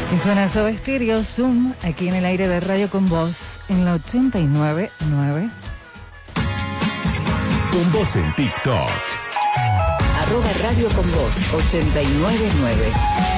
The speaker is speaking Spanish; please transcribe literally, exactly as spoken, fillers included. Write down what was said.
Y suena Soda Stereo, Zoom, aquí en el aire de Radio Con Vos, en la ochenta y nueve punto nueve. Con Vos en TikTok. Arroba Radio Con Vos, ochenta y nueve punto nueve.